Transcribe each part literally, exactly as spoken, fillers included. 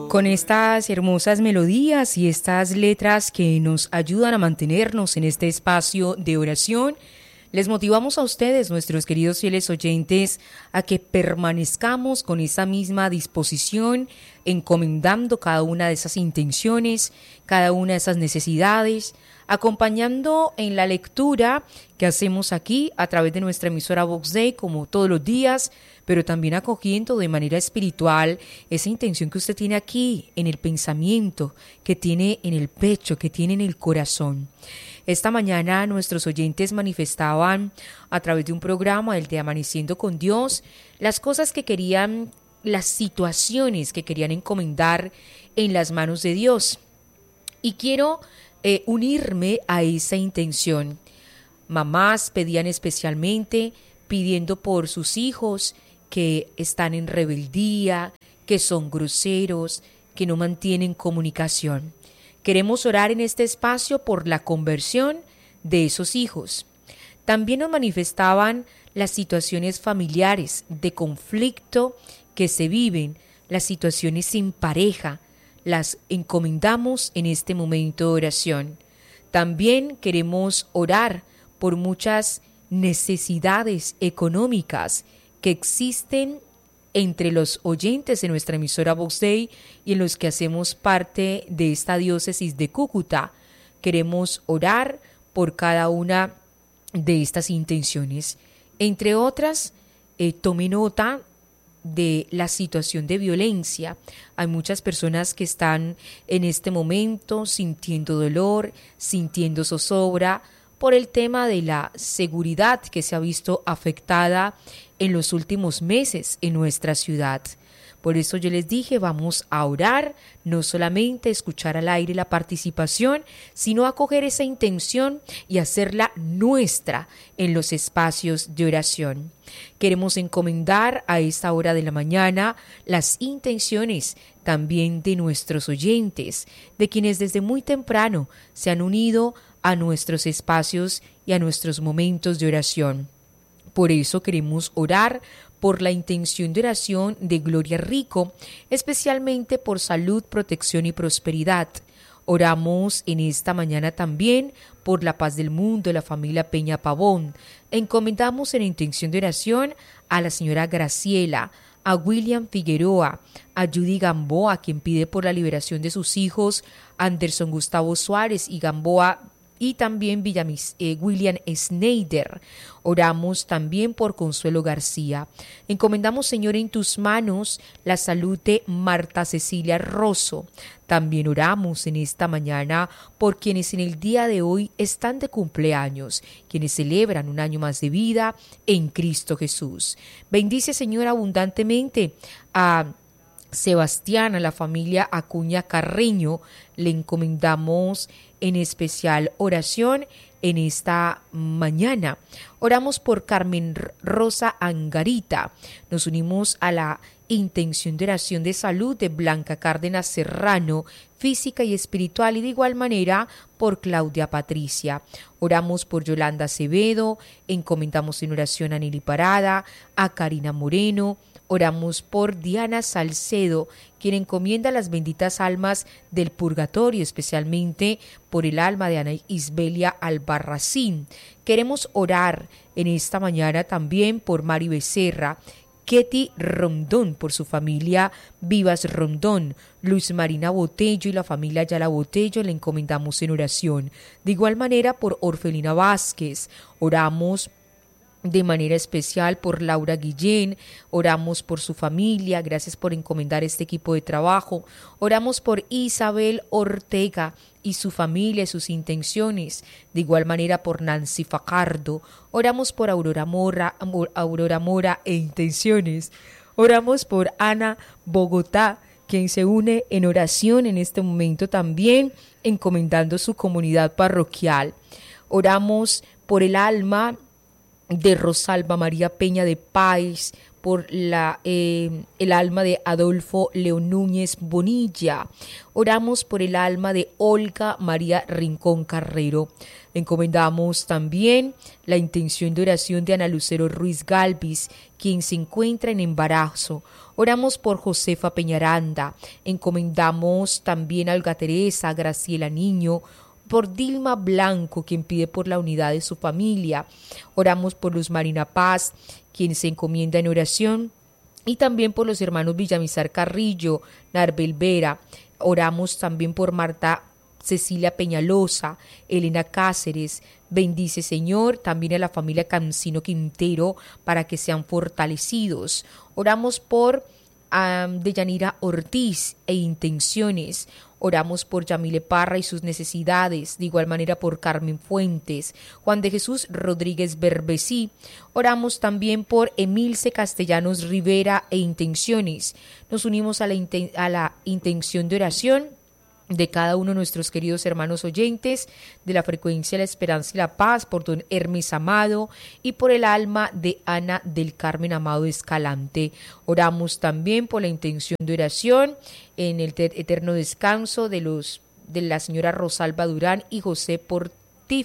Con estas hermosas melodías y estas letras que nos ayudan a mantenernos en este espacio de oración, les motivamos a ustedes, nuestros queridos fieles oyentes, a que permanezcamos con esa misma disposición, encomendando cada una de esas intenciones, cada una de esas necesidades, acompañando en la lectura que hacemos aquí a través de nuestra emisora Vox Dei, como todos los días, pero también acogiendo de manera espiritual esa intención que usted tiene aquí, en el pensamiento, que tiene en el pecho, que tiene en el corazón. Esta mañana nuestros oyentes manifestaban a través de un programa, el de Amaneciendo con Dios, las cosas que querían, las situaciones que querían encomendar en las manos de Dios. Y quiero eh, unirme a esa intención. Mamás pedían especialmente pidiendo por sus hijos que están en rebeldía, que son groseros, que no mantienen comunicación. Queremos orar en este espacio por la conversión de esos hijos. También nos manifestaban las situaciones familiares de conflicto que se viven, las situaciones sin pareja, las encomendamos en este momento de oración. También queremos orar por muchas necesidades económicas que existen entre los oyentes de nuestra emisora Vox Dei y en los que hacemos parte de esta diócesis de Cúcuta. Queremos orar por cada una de estas intenciones. Entre otras, eh, tome nota de la situación de violencia. Hay muchas personas que están en este momento sintiendo dolor, sintiendo zozobra por el tema de la seguridad que se ha visto afectada en los últimos meses en nuestra ciudad. Por eso yo les dije, vamos a orar, no solamente escuchar al aire la participación, sino acoger esa intención y hacerla nuestra en los espacios de oración. Queremos encomendar a esta hora de la mañana las intenciones también de nuestros oyentes, de quienes desde muy temprano se han unido a nuestros espacios y a nuestros momentos de oración. Por eso queremos orar por la intención de oración de Gloria Rico, especialmente por salud, protección y prosperidad. Oramos en esta mañana también por la paz del mundo, la familia Peña Pavón. Encomendamos en intención de oración a la señora Graciela, a William Figueroa, a Judy Gamboa, quien pide por la liberación de sus hijos, Anderson Gustavo Suárez y Gamboa, y también Villamis, eh, William Schneider. Oramos también por Consuelo García. Encomendamos, Señor, en tus manos la salud de Marta Cecilia Rosso. También oramos en esta mañana por quienes en el día de hoy están de cumpleaños, quienes celebran un año más de vida en Cristo Jesús. Bendice, Señor, abundantemente a Sebastián, a la familia Acuña Carreño. Le encomendamos en especial oración en esta mañana. Oramos por Carmen Rosa Angarita. Nos unimos a la intención de oración de salud de Blanca Cárdenas Serrano, física y espiritual, y de igual manera por Claudia Patricia. Oramos por Yolanda Acevedo, encomendamos en oración a Nelly Parada, a Karina Moreno. Oramos por Diana Salcedo, quien encomienda las benditas almas del purgatorio, especialmente por el alma de Ana Isbelia Albarracín. Queremos orar en esta mañana también por Mari Becerra, Ketty Rondón, por su familia Vivas Rondón, Luz Marina Botello y la familia Ayala Botello, le encomendamos en oración. De igual manera por Orfelina Vázquez, oramos de manera especial por Laura Guillén, oramos por su familia, gracias por encomendar este equipo de trabajo. Oramos por Isabel Ortega y su familia, sus intenciones. De igual manera por Nancy Fajardo. Oramos por Aurora Mora, Aurora Mora e intenciones. Oramos por Ana Bogotá, quien se une en oración en este momento también, encomendando su comunidad parroquial. Oramos por el alma de Rosalba María Peña de Páez, por la, eh, el alma de Adolfo León Núñez Bonilla. Oramos por el alma de Olga María Rincón Carrero. Encomendamos también la intención de oración de Ana Lucero Ruiz Galvis, quien se encuentra en embarazo. Oramos por Josefa Peñaranda, encomendamos también a Olga Teresa, Graciela Niño, por Dilma Blanco, quien pide por la unidad de su familia. Oramos por Luz Marina Paz, quien se encomienda en oración, y también por los hermanos Villamizar Carrillo, Narbel Vera. Oramos también por Marta Cecilia Peñalosa, Elena Cáceres. Bendice, Señor, también a la familia Cancino Quintero para que sean fortalecidos. Oramos por um, Deyanira Ortiz e intenciones. Oramos por Yamile Parra y sus necesidades, de igual manera por Carmen Fuentes, Juan de Jesús Rodríguez Berbesí. Oramos también por Emilce Castellanos Rivera e intenciones. Nos unimos a la, inten- a la intención de oración de cada uno de nuestros queridos hermanos oyentes de la frecuencia de la esperanza y la paz, por don Hermes Amado y por el alma de Ana del Carmen Amado Escalante. Oramos también por la intención de oración en el eterno descanso de los de la señora Rosalba Durán y José Portif,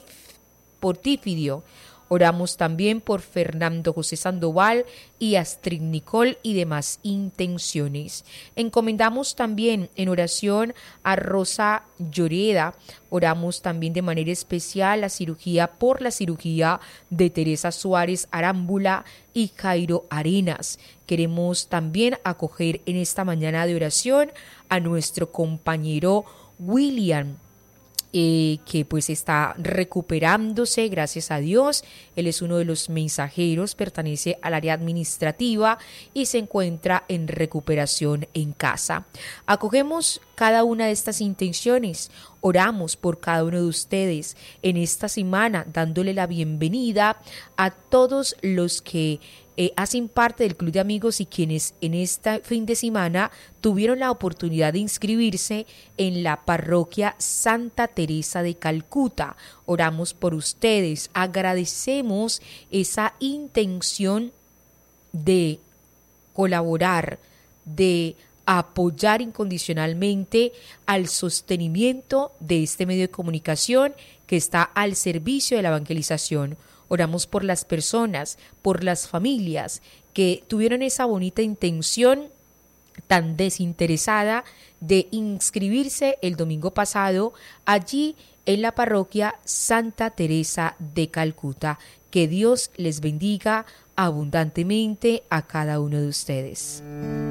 Portífidio. Oramos también por Fernando José Sandoval y Astrid Nicole y demás intenciones. Encomendamos también en oración a Rosa Lloreda. Oramos también de manera especial la cirugía por la cirugía de Teresa Suárez Arámbula y Jairo Arenas. Queremos también acoger en esta mañana de oración a nuestro compañero William, Eh, que pues está recuperándose, gracias a Dios. Él es uno de los mensajeros, pertenece al área administrativa y se encuentra en recuperación en casa. Acogemos cada una de estas intenciones, oramos por cada uno de ustedes en esta semana, dándole la bienvenida a todos los que Eh, hacen parte del Club de Amigos y quienes en este fin de semana tuvieron la oportunidad de inscribirse en la parroquia Santa Teresa de Calcuta. Oramos por ustedes, agradecemos esa intención de colaborar, de apoyar incondicionalmente al sostenimiento de este medio de comunicación que está al servicio de la evangelización. Oramos por las personas, por las familias que tuvieron esa bonita intención tan desinteresada de inscribirse el domingo pasado allí en la parroquia Santa Teresa de Calcuta. Que Dios les bendiga abundantemente a cada uno de ustedes.